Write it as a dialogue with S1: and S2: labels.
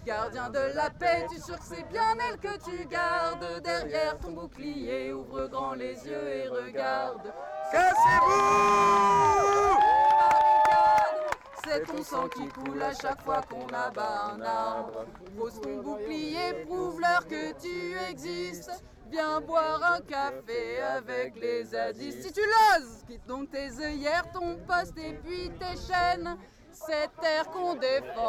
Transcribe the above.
S1: Gardien de la paix, tu es sûr que c'est bien elle que tu gardes. Derrière ton bouclier, ouvre grand les yeux et regarde.
S2: Cassez-vous!
S1: C'est ton sang qui coule à chaque fois qu'on abat un arbre. Pose ton bouclier, prouve-leur que tu existes. Viens boire un café avec les zadistes. Si tu l'oses, quitte donc tes œillères, ton poste et puis tes chaînes. Cette terre qu'on défend.